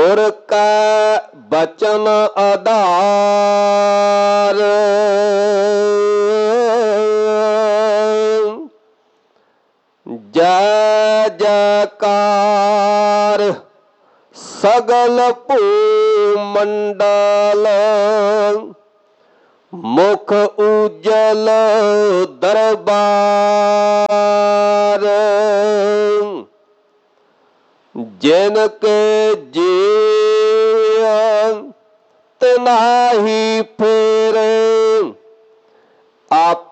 ਗੁਰ ਕਾ ਬਚਨ ਆਧਾਰ। ਜੈ ਜੈਕਾਰ ਸਗਲ ਭੂਮੰਡਲ, ਮੁਖ ਉਜਲ ਦਰਬਾਰ। ਜਿਨ ਕੇ ਜੀਅ ਤਿਨਾਹੀ ਫੇਰੇ, ਆਪ